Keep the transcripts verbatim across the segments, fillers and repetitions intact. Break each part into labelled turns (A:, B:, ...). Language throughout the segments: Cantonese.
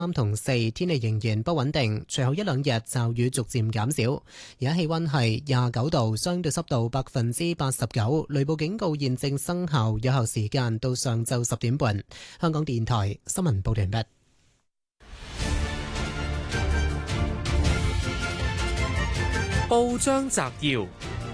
A: 三同四天氣仍然不穩定，隨後一兩日驟雨逐漸減少。而家氣溫係廿九度，相對濕度百分之八十九，雷暴警告現正生效，有效時間到上晝十點半。香港電台新聞報道完畢。
B: 報章摘要，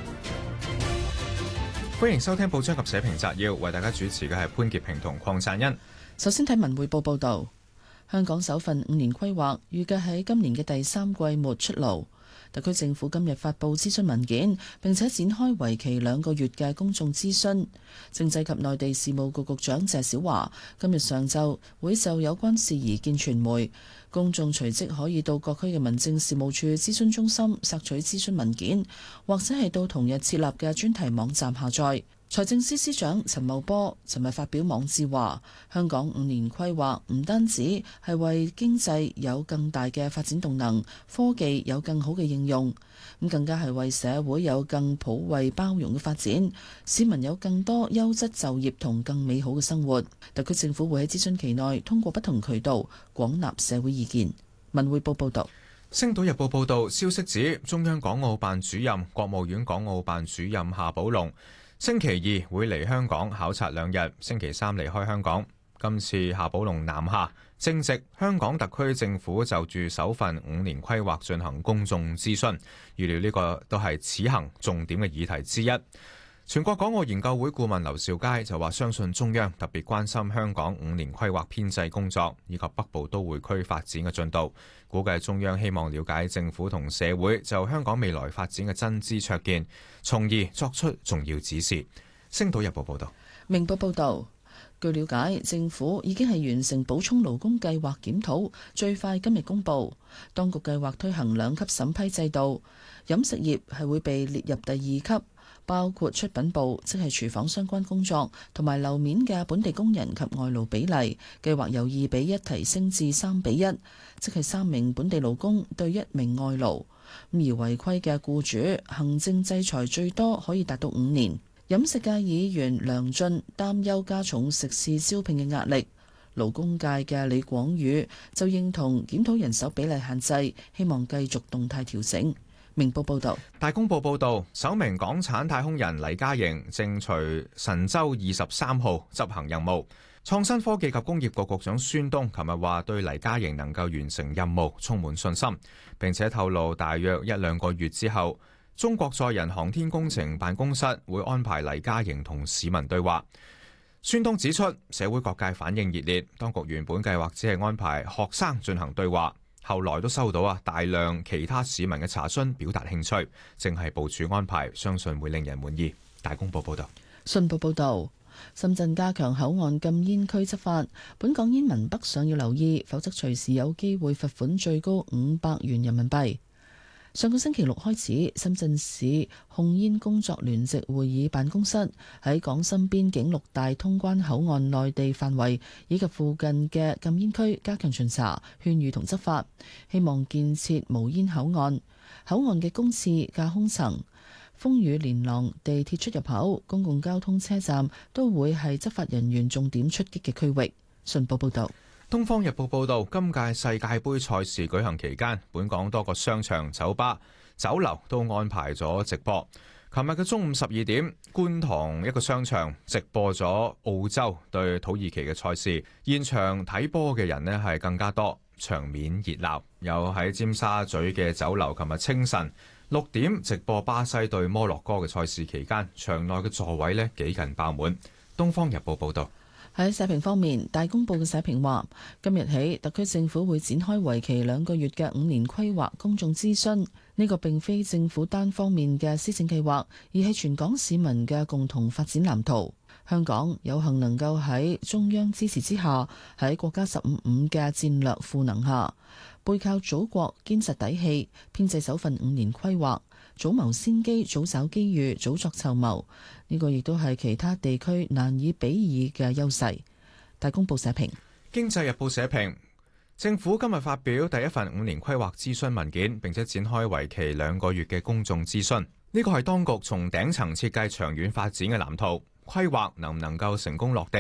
C: 歡迎收聽報章及社評摘要，為大家主持嘅係潘潔平同鄺贊恩。
D: 首先睇文匯報報道。香港首份五年規劃預計喺今年嘅第三季末出爐。特區政府今日發布諮詢文件，並且展開為期兩個月嘅公眾諮詢。政制及內地事務局局長謝小華今日上晝會就有關事宜見傳媒，公眾隨即可以到各區嘅民政事務處諮詢中心索取諮詢文件，或者係到同日設立嘅專題網站下載。財政司司長陳茂波尋日發表網誌話，香港五年規劃唔單止係為經濟有更大嘅發展動能，科技有更好嘅應用，咁更加係為社會有更普惠包容嘅發展，市民有更多優質就業同更美好嘅生活。特區政府會喺諮詢期內通過不同渠道廣納社會意見。文匯報報道。
C: 星島日報報道，消息指中央港澳辦主任、國務院港澳辦主任夏寶龍星期二會嚟香港考察兩日，星期三離開香港。今次夏寶龍南下，正值香港特區政府就住首份五年規劃進行公眾諮詢，預料呢個都係此行重點嘅議題之一。全國港澳研究會顧問劉兆佳就話，相信中央特別關心香港五年規劃編制工作以及北部都會區發展嘅進度，估計中央希望了解政府同社會就香港未來發展嘅真知灼見，從而作出重要指示。星島日報報道。
D: 明報報道，據了解，政府已經係完成補充勞工計劃檢討，最快今日公佈。當局計劃推行兩級審批制度，飲食業係會被列入第二級，包括出品部，即係廚房相關工作，同埋樓面嘅本地工人及外勞比例，計劃由二比一提升至三比一，即係三名本地勞工對一名外勞。而違規嘅僱主，行政制裁最多可以達到五年。飲食界議員梁進擔憂加重食肆招聘嘅壓力，勞工界嘅李廣宇就認同檢討人手比例限制，希望繼續動態調整。明報報道。
C: 大公報報道，首名港產太空人黎嘉瑩正隨神舟二十三號執行任務。創新科技及工業局局長孫東琴日話，對黎嘉瑩能夠完成任務充滿信心，並且透露大約一兩個月之後，中國載人航天工程辦公室會安排黎嘉瑩同市民對話。孫東指出，社會各界反應熱烈，當局原本計劃只係安排學生進行對話，後來都收到啊大量其他市民嘅查詢，表達興趣，正係部署安排，相信會令人滿意。大公報報道。
D: 信報報道，深圳加強口岸禁煙區執法，本港煙民北上要留意，否則隨時有機會罰款最高五百元人民幣。上個星期六開始，深圳市控煙工作聯席會議辦公室喺港深邊境六大通關口岸內地範圍以及附近嘅禁煙區加強巡查、勸喻同執法，希望建設無煙口岸。口岸嘅公廁、架空層、風雨連廊、地鐵出入口、公共交通車站都會係執法人員重點出擊嘅區域。信報報道。
C: 《東方日報》報導，今屆世界盃賽事舉行期間，本港多個商場、酒吧、酒樓都安排咗直播。琴日嘅中午十二點，觀塘一個商場直播咗澳洲對土耳其嘅賽事，現場睇波嘅人呢係更加多，場面熱鬧。有喺尖沙咀嘅酒樓，琴日清晨六點直播巴西對摩洛哥嘅賽事期間，場內嘅座位呢幾近爆滿。《東方日報》報導。
D: 喺社評方面，大公報嘅社評話，今日起特區政府會展開為期兩個月嘅五年規劃公眾諮詢。呢個並非政府單方面嘅施政計劃，而係全港市民嘅共同發展藍圖。香港有幸能夠喺中央支持之下，喺國家十五五嘅戰略賦能下，背靠祖國堅實底氣，編製首份五年規劃，早謀先機，早找機遇，早作籌謀。呢個亦都係其他地區難以比擬嘅優勢。大公報社評。
C: 經濟日報社評，政府今日發表第一份五年規劃諮詢文件，並且展開為期兩個月嘅公眾諮詢。呢個係當局從頂層設計長遠發展嘅藍圖，規劃能唔能夠成功落地，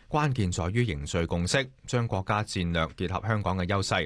C: 關鍵在於凝聚共識，將國家戰略結合香港嘅優勢，